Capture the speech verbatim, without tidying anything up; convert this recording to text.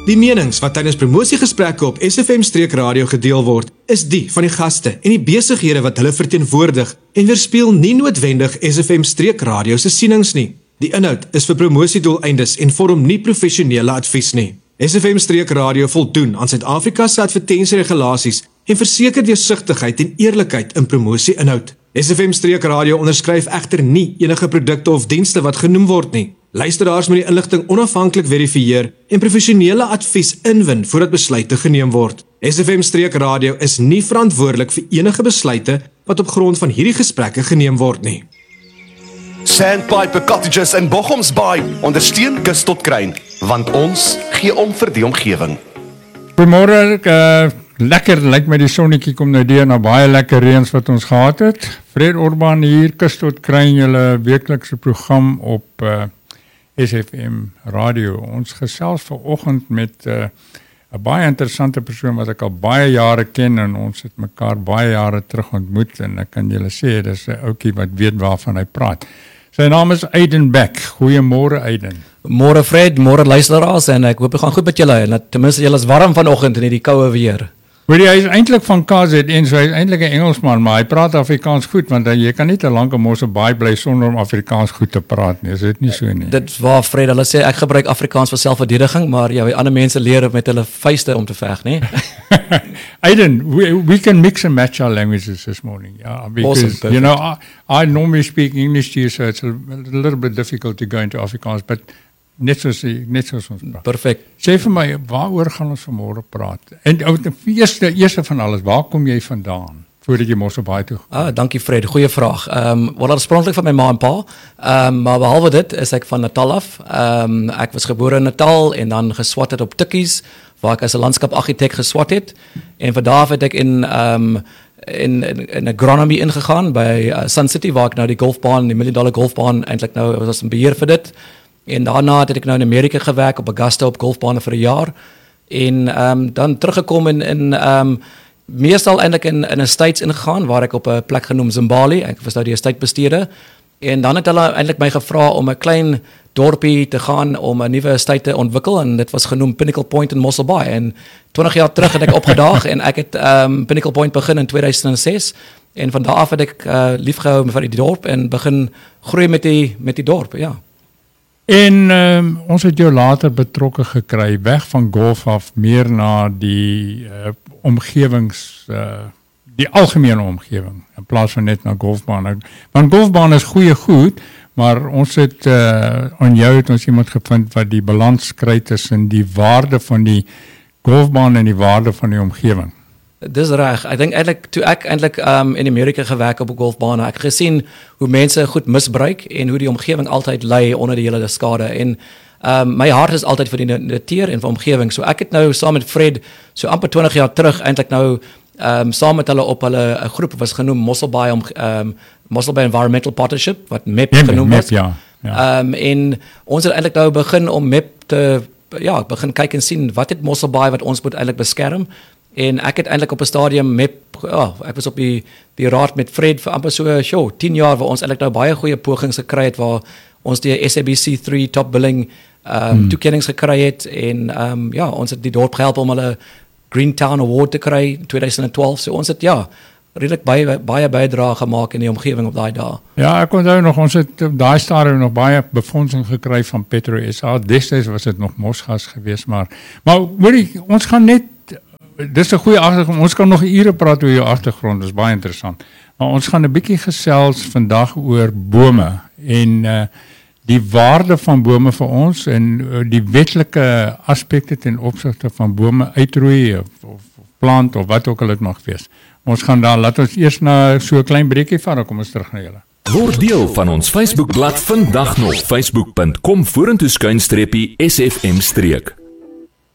Die menings wat tydens promosiegesprekke op S F M-streek radio gedeel word, is die van die gaste en die besighede wat hulle verteenwoordig en weerspieël nie noodwendig S F M-streek radio se sienings nie. Die inhoud is vir promosiedoeleindes en vorm nie professionele advies nie. S F M-streek radio voldoen aan Suid-Afrika se advertensieregulasies en verseker deursigtigheid en eerlikheid in promosie-inhoud. S F M-streek radio onderskryf egter nie enige produkte of dienste wat genoem word nie. Luisteraars moet die inligting onafhanklik verifieer en professionele advies inwin voordat besluite geneem word. S F M-streek radio is nie verantwoordelik vir enige besluite wat op grond van hierdie gesprekke geneem word nie. Sandpiper Cottages in Bochoms Bay ondersteun kus tot kruin, want ons gee om vir die omgewing. Goeiemôre, uh, lekker lyk my die sonnetjie kom nou deur na baie lekker reëns wat ons gehad het. Fred Orban hier, kus tot kruin, julle weeklikse program op uh, S F M radio. Ons gesels vanoggend met 'n uh, baie interessante persoon wat ek al baie jare ken en ons het mekaar baie jare terug ontmoet en ek kan julle sê dis 'n ouetjie wat weet waarvan hy praat. Sy naam is Aiden Beck. Goeiemôre Aiden. Môre Fred, môre luisteraars en ek hoop dit gaan goed met julle en dat ten minste julle is warm vanoggend in hierdie koue weer. Weet jy, hy is eintlik van K Z N, so hy is eintlik 'n Engelsman, maar hy praat Afrikaans goed, want jy kan nie te lank in Mosselbaai baie bly sonder om Afrikaans goed te praat nie, is dit nie so nie? Dit is waar Fred, hulle sê ek gebruik Afrikaans vir selfverdediging, maar ja, ander mense leer met hulle vuiste om te veg, nee? Aiden, we, we can mix and match our languages this morning, yeah, because, awesome, you know, I, I normally speak English to you, so it's a, a little bit difficult to go into Afrikaans, but net soos, net soos ons praat. Perfect. Sê vir my, waaroor gaan ons vanmôre praat? En eerste, eerste van alles, waar kom jy vandaan, voordat jy Mosselbaai toe gaan? Ah, dankie Fred, goeie vraag. Ehm, um, wel oorspronklik van my ma en pa, ehm, um, maar behalwe dit is ek van Natal af. Ehm, um, ek was gebore in Natal en dan geswat het op Tikkies, waar ek as 'n landskapargitek geswat het. En van daar af het ek in ehm um, in in, in agronomy ingegaan by uh, Sun City, waar ek nou die golfbaan, die million dollar golfbaan eintlik nou was in beheer vir dit. En daarna het ek nou in Amerika gewerk op Augusta op golfbane vir 'n jaar en um, dan teruggekom in in um, meestal eintlik in in 'n states ingegaan waar ek op 'n plek genoem Zimbabwe, ek was nou die estate bestuurder en dan het hulle eintlik my gevra om 'n klein dorpie te gaan om 'n nuwe estate te ontwikkel en dit was genoem Pinnacle Point in Mosselbaai en twintig jaar terug het ek opgedaag en ek het um, Pinnacle Point begin in twee duisend ses en van daar af het ek uh, liefgehou vir die dorp en begin groei met die met die dorp, ja. En um, ons het jou later betrokke gekry, weg van golf af, meer na die uh, omgewings, uh, die algemene omgewing, in plaas van net na golfbaan. Want golfbaan is goeie goed, maar ons het, uh, aan jou het ons iemand gevind wat die balans kry tussen die waarde van die golfbaan en die waarde van die omgewing. Dis reg. Ek dink eintlik toe ek eintlik um, in Amerika gewerk op 'n golfbaan, ek gesien hoe mense goed misbruik en hoe die omgewing altyd ly onder die hele skade en um, my hart is altyd vir die natuur en vir omgewing. So ek het nou saam met Fred so amper twintig jaar terug eintlik nou um, saam met hulle op hulle 'n groep was genoem Mosselbaai om um, Mosselbaai Environmental Partnership wat M E P ja, genoem word. Ja. Ja. Um, en ons het eintlik nou begin om M E P te ja, begin kyk en sien wat het Mosselbaai wat ons moet eintlik beskerm. En ek het eintlik op 'n stadium met oh, ek was op die die raad met Fred vir amper so show tien jaar waar ons eintlik nou baie goeie pogings gekry het waar ons die S A B C drie top billing um, hmm. toekennings gekry het en um, ja, ons het die dorp gehelp om hulle Green Town Award te kry in twee duisend twaalf. So ons het ja, redelik baie baie bydrae gemaak in die omgewing op daai dae. Ja, ek onthou nog ons het op daai stadium nog baie befondsing gekry van Petro S A. Destyds was dit nog Mosgas geweest, maar maar hoorie, ons gaan net dis 'n goeie agtergrond. Ons kan nog ure praat oor jou agtergrond, dis baie interessant. Maar ons gaan 'n bietjie gesels vandag oor bome en uh, die waarde van bome vir ons en uh, die wetlike aspekte ten opsigte van bome uitroei of, of plant of wat ook al dit mag wees. Ons gaan daar, laat ons eers na so 'n klein breekie vat, dan kom ons terug na julle. Word deel van ons Facebookblad vandag nog, facebook punt com vorentoe skuinstreepie S F M streek.